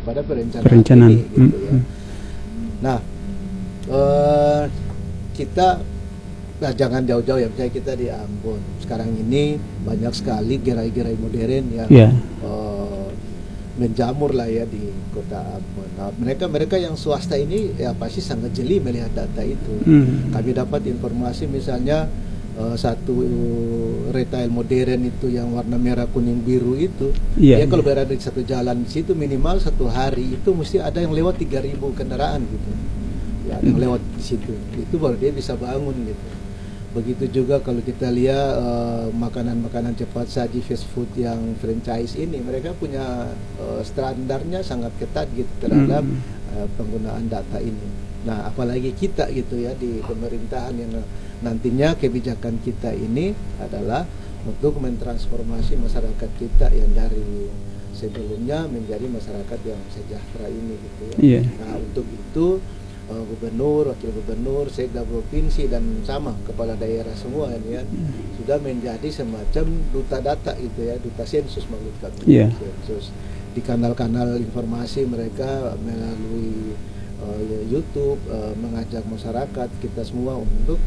daripada perencanaan ini, gitu ya. Nah, kita jangan jauh-jauh ya, misalnya kita di Ambon sekarang ini banyak sekali gerai-gerai modern yang menjamur lah ya di kota Ambon. Nah, mereka yang swasta ini ya pasti sangat jeli melihat data itu. Kami dapat informasi misalnya satu retail modern itu yang warna merah kuning biru itu, dia kalau berada di satu jalan di situ minimal satu hari itu mesti ada yang lewat 3.000 kendaraan gitu. Ya, yang lewat di situ, itu baru dia bisa bangun gitu. Begitu juga kalau kita lihat makanan-makanan cepat saji fast food yang franchise ini, mereka punya standarnya sangat ketat gitu terhadap penggunaan data ini. Nah, apalagi kita gitu ya di pemerintahan yang nantinya kebijakan kita ini adalah untuk mentransformasi masyarakat kita yang dari sebelumnya menjadi masyarakat yang sejahtera ini gitu ya. Nah, untuk itu gubernur, wakil gubernur, sekda provinsi dan sama kepala daerah semua ini ya sudah menjadi semacam duta data gitu ya, duta sensus maksud kami. Sensus di kanal-kanal informasi mereka melalui YouTube mengajak masyarakat kita semua untuk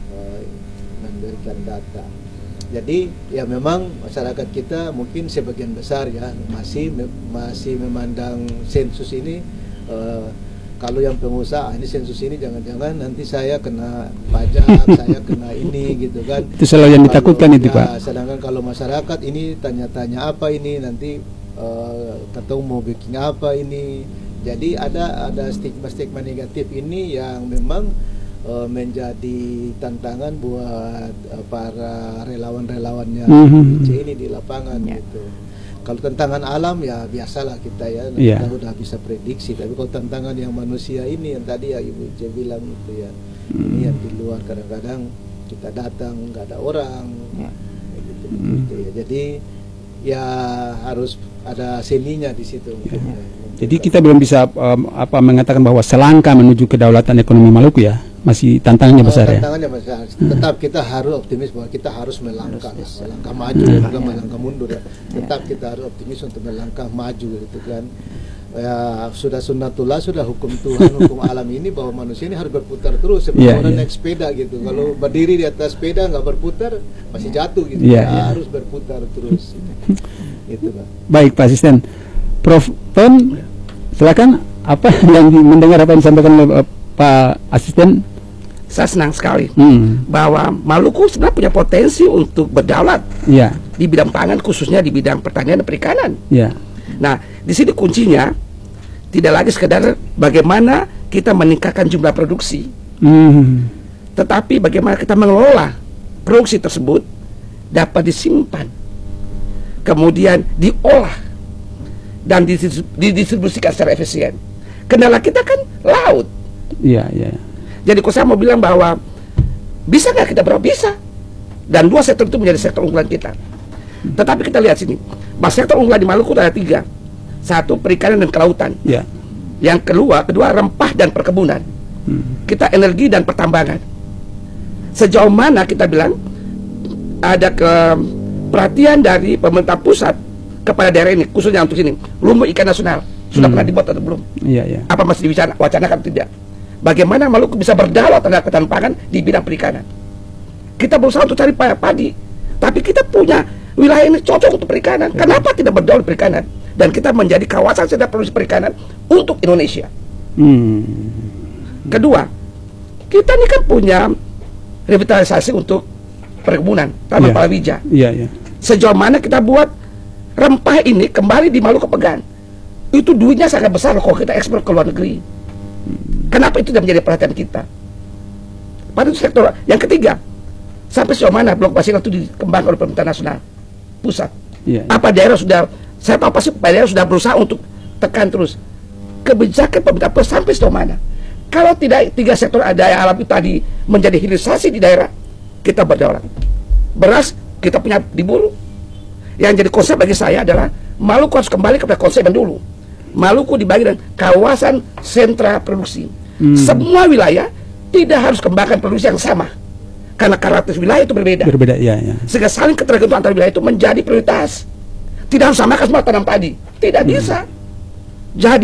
memberikan data. Jadi ya memang masyarakat kita mungkin sebagian besar ya masih memandang sensus ini kalau yang pengusaha ini sensus ini jangan-jangan nanti saya kena pajak, saya kena ini gitu kan. Itu selalu yang ditakutkan itu Pak. Sedangkan kalau masyarakat ini tanya-tanya apa ini nanti ketemu mau bikin apa ini. Jadi ada stigma-stigma negatif ini yang memang menjadi tantangan buat para relawan-relawannya ini di lapangan gitu. Kalau tantangan alam ya biasalah kita ya, kita udah bisa prediksi. Tapi kalau tantangan yang manusia ini yang tadi ya Ibu C bilang itu ya, ini yang di luar kadang-kadang kita datang nggak ada orang, gitu ya. Jadi ya harus ada seninya di situ. Jadi kita belum bisa mengatakan bahwa selangkah menuju kedaulatan ekonomi Maluku ya, masih tantangannya besar ya. Tantangannya besar. Tetap kita harus optimis bahwa kita harus melangkah maju dan bukan melangkah mundur ya. Tetap kita harus optimis untuk melangkah maju gitu kan. Ya sudah sunnatullah, sudah hukum Tuhan, hukum alam ini bahwa manusia ini harus berputar terus seperti orang naik sepeda gitu. Kalau berdiri di atas sepeda nggak berputar pasti jatuh gitu. Harus berputar terus. Gitu Pak. Baik Pak Asisten. Prof Ton, silakan apa yang mendengar apa yang disampaikan oleh Pak Asisten. Saya senang sekali bahwa Maluku sebenarnya punya potensi untuk berdaulat di bidang pangan, khususnya di bidang pertanian dan perikanan. Nah, di sini kuncinya tidak lagi sekedar bagaimana kita meningkatkan jumlah produksi, tetapi bagaimana kita mengelola produksi tersebut dapat disimpan, kemudian diolah dan didistribusikan secara efisien. Kendala kita kan laut. Jadi kalau saya mau bilang bahwa bisa nggak kita berapa? Bisa. Dan dua sektor itu menjadi sektor unggulan kita. Tetapi kita lihat sini, bahwa sektor unggulan di Maluku ada 3. Satu, perikanan dan kelautan. Yang kedua rempah dan perkebunan. Kita energi dan pertambangan. Sejauh mana kita bilang ada perhatian dari pemerintah pusat kepada daerah ini, khususnya untuk sini, lumbung ikan nasional sudah pernah dibuat atau belum? Apa masih diwacanakan tidak? Bagaimana Maluku bisa berdaulat terhadap ketahanan pangan di bidang perikanan? Kita berusaha untuk cari padi, tapi kita punya wilayah ini cocok untuk perikanan. Kenapa tidak berdaulat perikanan? Dan kita menjadi kawasan sentra produksi perikanan untuk Indonesia. Kedua, kita ini kan punya revitalisasi untuk perkebunan, tanam palawija. Sejauh mana kita buat rempah ini kembali di Maluku Pegan? Itu duitnya sangat besar kalau kita ekspor ke luar negeri. Kenapa itu tidak menjadi perhatian kita? Pada sektor yang ketiga, sampai sejauh mana blok Basilan itu dikembangkan oleh pemerintah nasional pusat? Apa daerah sudah, saya tahu pasti daerah sudah berusaha untuk tekan terus kebijakan pemerintah pusat sampai sejauh mana? Kalau tidak 3 sektor daya alam itu tadi menjadi hilirisasi di daerah, kita berdaulat. Beras kita punya diburu. Yang jadi konsep bagi saya adalah Maluku harus kembali kepada konsep yang dulu. Maluku dibagi dengan kawasan sentra produksi. Semua wilayah tidak harus kembangkan produksi yang sama, karena karakter wilayah itu berbeda. Sehingga saling ketergantungan antar wilayah itu menjadi prioritas. Tidak harus samakan semua tanam padi, tidak bisa. Jadi